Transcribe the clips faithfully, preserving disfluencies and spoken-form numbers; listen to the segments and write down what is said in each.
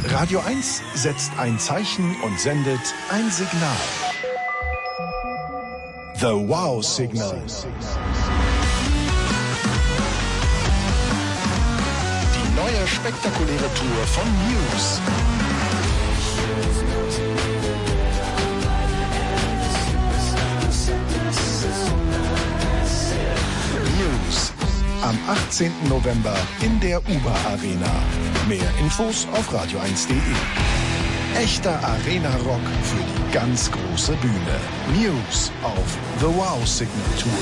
Radio eins setzt ein Zeichen und sendet ein Signal. The Wow Signal. Die neue spektakuläre Tour von Muse. Muse. Am achtzehnten November in der Uber Arena. Mehr Infos auf radio eins punkt de. Echter Arena-Rock für die ganz große Bühne. Muse auf The Wow Signal Tour.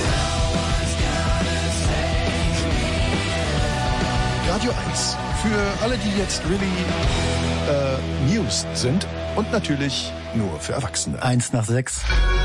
Radio eins. Für alle, die jetzt really äh, Muse sind. Und natürlich nur für Erwachsene. Eins nach sechs.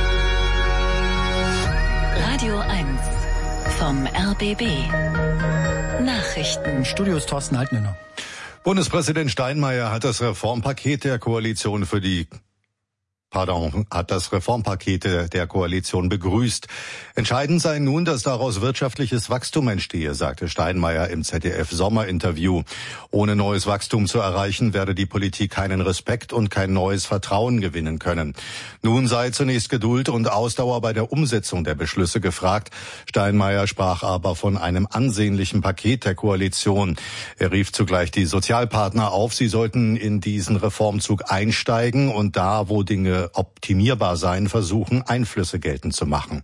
Radio eins vom R B B. Nachrichten. Studios Thorsten Altmüller. Bundespräsident Steinmeier hat das Reformpaket der Koalition für die Pardon, hat das Reformpaket der Koalition begrüßt. Entscheidend sei nun, dass daraus wirtschaftliches Wachstum entstehe, sagte Steinmeier im Z D F-Sommerinterview. Ohne neues Wachstum zu erreichen, werde die Politik keinen Respekt und kein neues Vertrauen gewinnen können. Nun sei zunächst Geduld und Ausdauer bei der Umsetzung der Beschlüsse gefragt. Steinmeier sprach aber von einem ansehnlichen Paket der Koalition. Er rief zugleich die Sozialpartner auf, sie sollten in diesen Reformzug einsteigen und da, wo Dinge optimierbar sein, versuchen, Einflüsse geltend zu machen.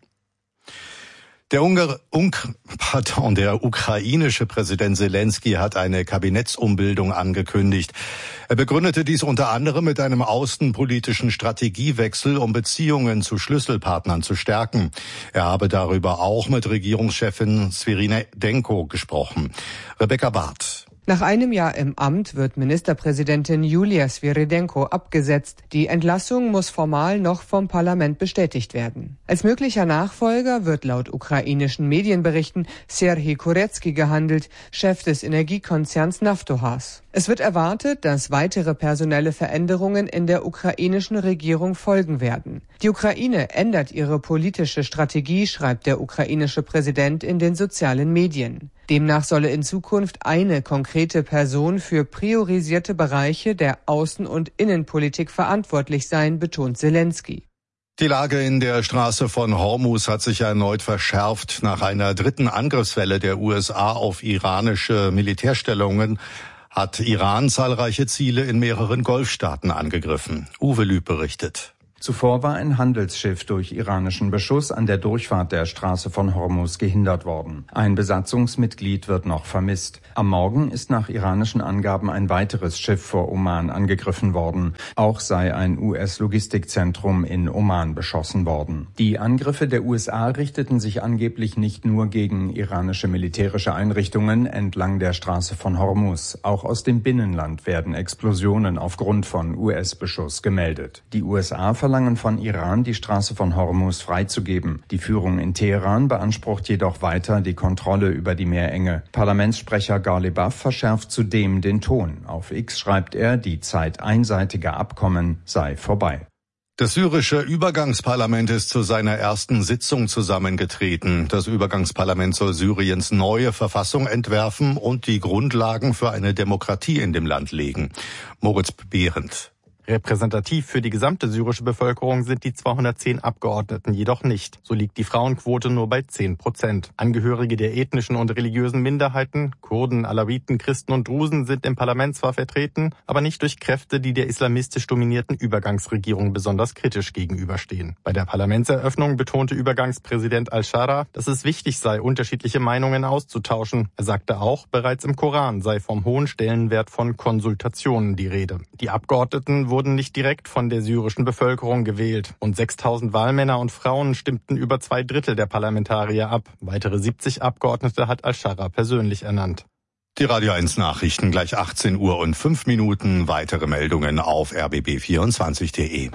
Der, Ungar, Unk, pardon, der ukrainische Präsident Zelensky hat eine Kabinettsumbildung angekündigt. Er begründete dies unter anderem mit einem außenpolitischen Strategiewechsel, um Beziehungen zu Schlüsselpartnern zu stärken. Er habe darüber auch mit Regierungschefin Svyridenko gesprochen. Rebecca Barth. Nach einem Jahr im Amt wird Ministerpräsidentin Julia Svyridenko abgesetzt. Die Entlassung muss formal noch vom Parlament bestätigt werden. Als möglicher Nachfolger wird laut ukrainischen Medienberichten Serhij Kurecki gehandelt, Chef des Energiekonzerns Naftogaz. Es wird erwartet, dass weitere personelle Veränderungen in der ukrainischen Regierung folgen werden. Die Ukraine ändert ihre politische Strategie, schreibt der ukrainische Präsident in den sozialen Medien. Demnach solle in Zukunft eine konkrete Person für priorisierte Bereiche der Außen- und Innenpolitik verantwortlich sein, betont Zelensky. Die Lage in der Straße von Hormuz hat sich erneut verschärft. Nach einer dritten Angriffswelle der U S A auf iranische Militärstellungen hat Iran zahlreiche Ziele in mehreren Golfstaaten angegriffen. Uwe Lüb berichtet. Zuvor war ein Handelsschiff durch iranischen Beschuss an der Durchfahrt der Straße von Hormuz gehindert worden. Ein Besatzungsmitglied wird noch vermisst. Am Morgen ist nach iranischen Angaben ein weiteres Schiff vor Oman angegriffen worden. Auch sei ein U S-Logistikzentrum in Oman beschossen worden. Die Angriffe der U S A richteten sich angeblich nicht nur gegen iranische militärische Einrichtungen entlang der Straße von Hormuz. Auch aus dem Binnenland werden Explosionen aufgrund von U S-Beschuss gemeldet. Die U S A verlangen von Iran, die Straße von Hormuz freizugeben. Die Führung in Teheran beansprucht jedoch weiter die Kontrolle über die Meerenge. Parlamentssprecher Ghalibaf verschärft zudem den Ton. Auf X schreibt er, die Zeit einseitiger Abkommen sei vorbei. Das syrische Übergangsparlament ist zu seiner ersten Sitzung zusammengetreten. Das Übergangsparlament soll Syriens neue Verfassung entwerfen und die Grundlagen für eine Demokratie in dem Land legen. Moritz Behrendt. Repräsentativ für die gesamte syrische Bevölkerung sind die zweihundertzehn Abgeordneten jedoch nicht. So liegt die Frauenquote nur bei zehn Prozent. Angehörige der ethnischen und religiösen Minderheiten, Kurden, Alawiten, Christen und Drusen, sind im Parlament zwar vertreten, aber nicht durch Kräfte, die der islamistisch dominierten Übergangsregierung besonders kritisch gegenüberstehen. Bei der Parlamentseröffnung betonte Übergangspräsident al-Shara, dass es wichtig sei, unterschiedliche Meinungen auszutauschen. Er sagte auch, bereits im Koran sei vom hohen Stellenwert von Konsultationen die Rede. Die Abgeordneten wurden nicht direkt von der syrischen Bevölkerung gewählt. Und sechstausend Wahlmänner und Frauen stimmten über zwei Drittel der Parlamentarier ab. Weitere siebzig Abgeordnete hat al-Shara persönlich ernannt. Die Radio eins Nachrichten gleich achtzehn Uhr und fünf Minuten. Weitere Meldungen auf r b b vierundzwanzig punkt de.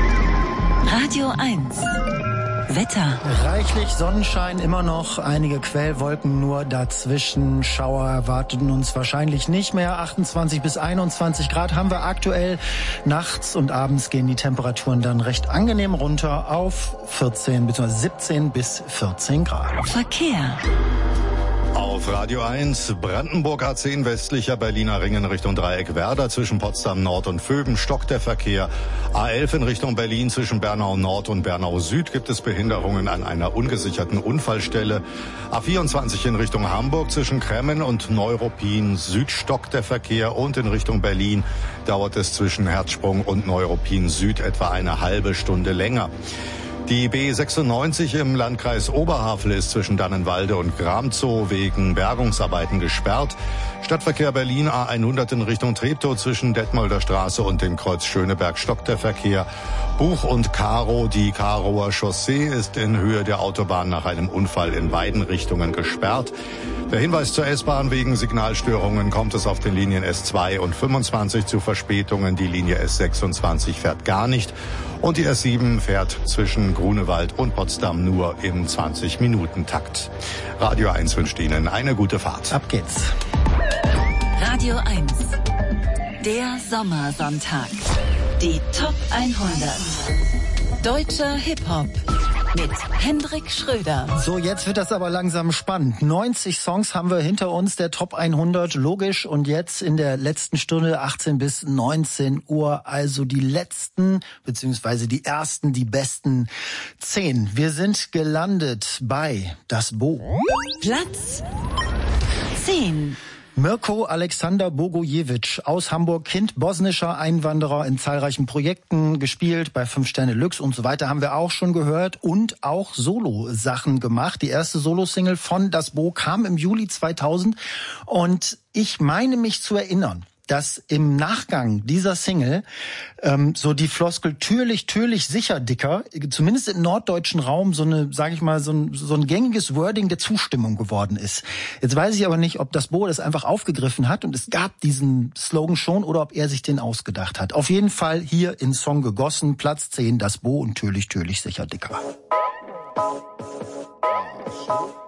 Radio eins. Wetter. Reichlich Sonnenschein immer noch, einige Quellwolken nur dazwischen. Schauer erwarten uns wahrscheinlich nicht mehr. achtundzwanzig bis einundzwanzig Grad haben wir aktuell. Nachts und abends gehen die Temperaturen dann recht angenehm runter auf vierzehn bzw. siebzehn bis vierzehn Grad. Verkehr. Auf Radio eins, Brandenburg A zehn westlicher Berliner Ring in Richtung Dreieck Werder zwischen Potsdam Nord und Vöben stockt der Verkehr. A elf in Richtung Berlin zwischen Bernau Nord und Bernau Süd gibt es Behinderungen an einer ungesicherten Unfallstelle. A vierundzwanzig in Richtung Hamburg zwischen Kremmen und Neuruppin Süd stockt der Verkehr und in Richtung Berlin dauert es zwischen Herzsprung und Neuruppin Süd etwa eine halbe Stunde länger. Die B sechsundneunzig im Landkreis Oberhavel ist zwischen Dannenwalde und Gramzow wegen Bergungsarbeiten gesperrt. Stadtverkehr Berlin A hundert in Richtung Treptow zwischen Detmolder Straße und dem Kreuz Schöneberg stockt der Verkehr. Buch und Karow, die Karower Chaussee ist in Höhe der Autobahn nach einem Unfall in beiden Richtungen gesperrt. Der Hinweis zur S-Bahn: wegen Signalstörungen kommt es auf den Linien S zwei und fünfundzwanzig zu Verspätungen. Die Linie S sechsundzwanzig fährt gar nicht. Und die S sieben fährt zwischen Grunewald und Potsdam nur im zwanzig-Minuten-Takt. Radio eins wünscht Ihnen eine gute Fahrt. Ab geht's. Radio eins. Der Sommersonntag. Die Top hundert. Deutscher Hip-Hop. Mit Hendrik Schröder. So, jetzt wird das aber langsam spannend. neunzig Songs haben wir hinter uns, der Top hundert, logisch. Und jetzt in der letzten Stunde, achtzehn bis neunzehn Uhr, also die letzten, beziehungsweise die ersten, die besten zehn. Wir sind gelandet bei Das Bo. Platz zehn. Mirko Alexander Bogojevic aus Hamburg, Kind bosnischer Einwanderer, in zahlreichen Projekten gespielt, bei Fünf Sterne Lux und so weiter, haben wir auch schon gehört, und auch Solo-Sachen gemacht. Die erste Solo-Single von Das Bo kam im Juli zweitausend und ich meine mich zu erinnern, dass im Nachgang dieser Single ähm, so die Floskel türlich, türlich, sicher, Dicker, zumindest im norddeutschen Raum so eine, sage ich mal, so ein, so ein gängiges Wording der Zustimmung geworden ist. Jetzt weiß ich aber nicht, ob Das Bo das einfach aufgegriffen hat und es gab diesen Slogan schon oder ob er sich den ausgedacht hat. Auf jeden Fall hier in Song gegossen, Platz zehn, Das Bo und türlich, türlich, sicher, Dicker.